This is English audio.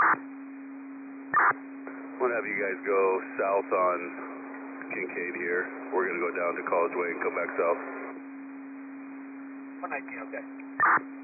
I'm going to have you guys go south on Kincaid here. We're going to go down to College Way and come back south. 119, okay.